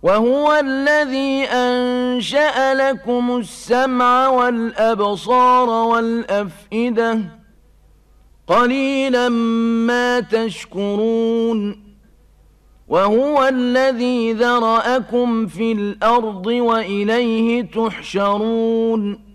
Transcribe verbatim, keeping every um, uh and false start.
وهو الذي أنشأ لكم السمع والأبصار والأفئدة قليلا ما تشكرون وهو الذي ذرأكم في الأرض وإليه تحشرون